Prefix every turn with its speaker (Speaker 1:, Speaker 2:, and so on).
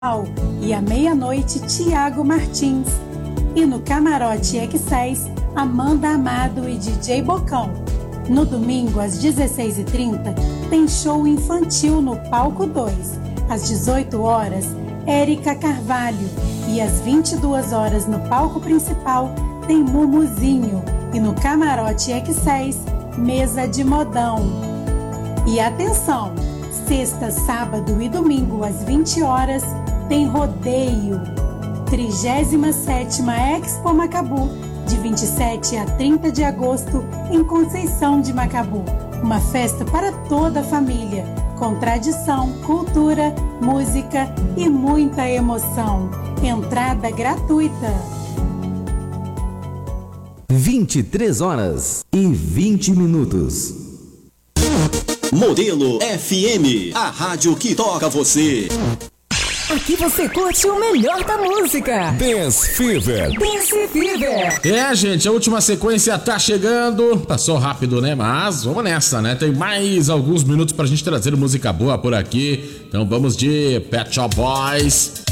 Speaker 1: E à meia-noite, Tiago Martins. E no Camarote Excess, Amanda Amado e DJ Bocão. No domingo, às 16h30, tem show infantil no Palco 2. Às 18 horas, Érica Carvalho. E às 22 horas, no palco principal, tem Mumuzinho. E no Camarote Excess, Mesa de Modão. E atenção! Sexta, sábado e domingo, às 20 horas, tem rodeio. 37ª Expo Macabu, de 27 a 30 de agosto, em Conceição de Macabu. Uma festa para toda a família, com tradição, cultura, música e muita emoção. Entrada gratuita.
Speaker 2: 23h20.
Speaker 3: Modelo FM, a rádio que toca você.
Speaker 4: Aqui você curte o melhor da música.
Speaker 2: Dance Fever.
Speaker 4: Dance Fever.
Speaker 5: É, gente, a última sequência tá chegando. Passou rápido, né? Mas vamos nessa, né? Tem mais alguns minutos pra gente trazer música boa por aqui. Então vamos de Pet Shop Boys.